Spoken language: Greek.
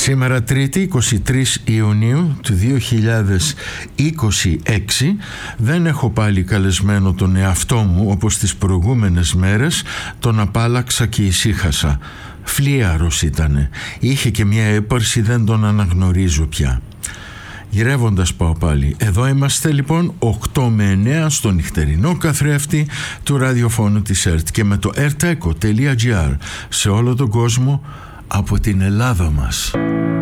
Σήμερα Τρίτη 23 Ιουνίου του 2026 δεν έχω πάλι καλεσμένο τον εαυτό μου όπως τις προηγούμενες μέρες, τον απάλαξα και ησύχασα. Φλίαρος ήτανε, είχε και μια έπαρση, δεν τον αναγνωρίζω πια. Γυρεύοντας πάω πάλι. Εδώ είμαστε λοιπόν 8 με 9 στο νυχτερινό καθρέφτη του ραδιοφώνου της ΕΡΤ και με το erteco.gr σε όλο τον κόσμο από την Ελλάδα μας.